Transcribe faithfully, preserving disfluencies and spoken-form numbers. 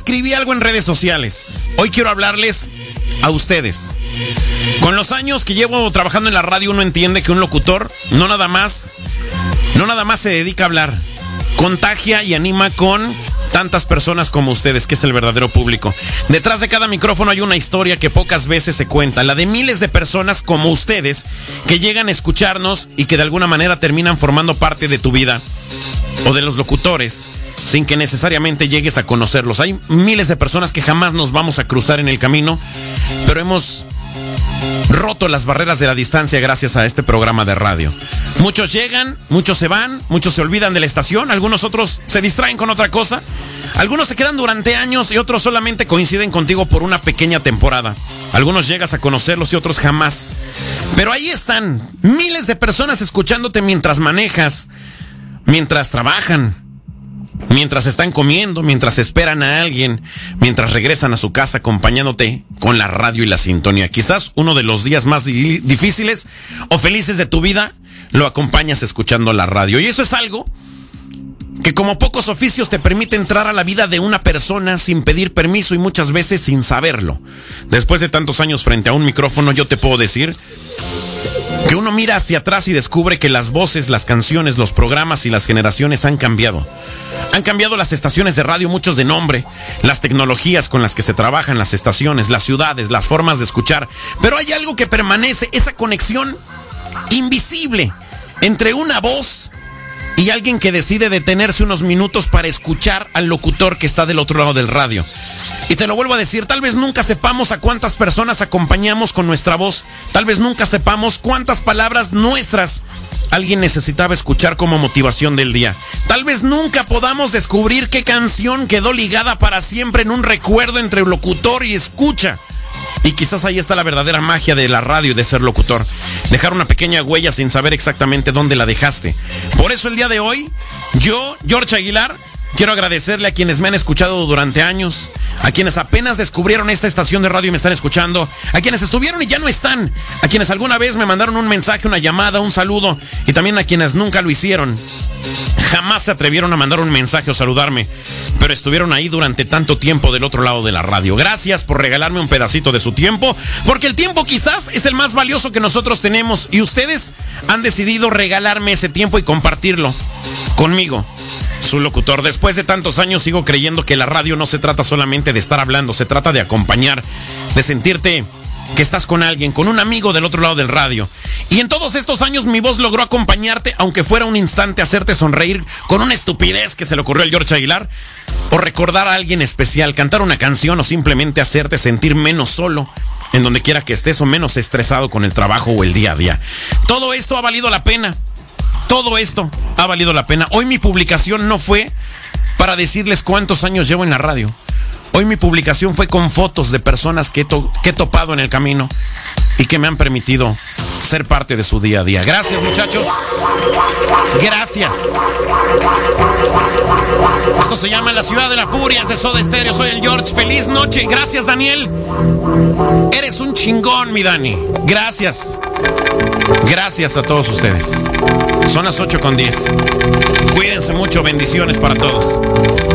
escribí algo en redes sociales. Hoy quiero hablarles a ustedes. Con los años que llevo trabajando en la radio, uno entiende que un locutor no nada más, no nada más se dedica a hablar. Contagia y anima con tantas personas como ustedes, que es el verdadero público. Detrás de cada micrófono hay una historia que pocas veces se cuenta, la de miles de personas como ustedes que llegan a escucharnos y que de alguna manera terminan formando parte de tu vida o de los locutores sin que necesariamente llegues a conocerlos. Hay miles de personas que jamás nos vamos a cruzar en el camino, pero hemos roto las barreras de la distancia gracias a este programa de radio. Muchos llegan, muchos se van, muchos se olvidan de la estación, algunos otros se distraen con otra cosa, algunos se quedan durante años y otros solamente coinciden contigo por una pequeña temporada. Algunos llegas a conocerlos y otros jamás. Pero ahí están, miles de personas escuchándote mientras manejas, mientras trabajan, mientras están comiendo, mientras esperan a alguien, mientras regresan a su casa acompañándote con la radio y la sintonía. Quizás uno de los días más di- difíciles o felices de tu vida lo acompañas escuchando la radio. Y eso es algo que como pocos oficios te permite entrar a la vida de una persona sin pedir permiso y muchas veces sin saberlo. Después de tantos años frente a un micrófono, yo te puedo decir que uno mira hacia atrás y descubre que las voces, las canciones, los programas y las generaciones han cambiado. Han cambiado las estaciones de radio, muchos de nombre, las tecnologías con las que se trabajan las estaciones, las ciudades, las formas de escuchar. Pero hay algo que permanece, esa conexión invisible entre una voz y alguien que decide detenerse unos minutos para escuchar al locutor que está del otro lado del radio. Y te lo vuelvo a decir, tal vez nunca sepamos a cuántas personas acompañamos con nuestra voz, tal vez nunca sepamos cuántas palabras nuestras alguien necesitaba escuchar como motivación del día. Tal vez nunca podamos descubrir qué canción quedó ligada para siempre en un recuerdo entre locutor y escucha. Y quizás ahí está la verdadera magia de la radio y de ser locutor. Dejar una pequeña huella sin saber exactamente dónde la dejaste. Por eso el día de hoy, yo, George Aguilar, quiero agradecerle a quienes me han escuchado durante años, a quienes apenas descubrieron esta estación de radio y me están escuchando, a quienes estuvieron y ya no están, a quienes alguna vez me mandaron un mensaje, una llamada, un saludo, y también a quienes nunca lo hicieron. Jamás se atrevieron a mandar un mensaje o saludarme, pero estuvieron ahí durante tanto tiempo del otro lado de la radio. Gracias por regalarme un pedacito de su tiempo, porque el tiempo quizás es el más valioso que nosotros tenemos y ustedes han decidido regalarme ese tiempo y compartirlo conmigo, su locutor. Después de tantos años sigo creyendo que la radio no se trata solamente de estar hablando, se trata de acompañar, de sentirte que estás con alguien, con un amigo del otro lado del radio. Y en todos estos años mi voz logró acompañarte, aunque fuera un instante, hacerte sonreír con una estupidez que se le ocurrió al George Aguilar, o recordar a alguien especial, cantar una canción o simplemente hacerte sentir menos solo en donde quiera que estés o menos estresado con el trabajo o el día a día. Todo esto ha valido la pena. Todo esto ha valido la pena. Hoy mi publicación no fue para decirles cuántos años llevo en la radio. Hoy mi publicación fue con fotos de personas que he, to- que he topado en el camino y que me han permitido ser parte de su día a día. Gracias, muchachos. Gracias. Esto se llama La Ciudad de la Furia, es de Soda Stereo. Soy el George. Feliz noche. Gracias, Daniel. Eres un chingón, mi Dani. Gracias. Gracias a todos ustedes. Son las ocho con diez. Cuídense mucho. Bendiciones para todos.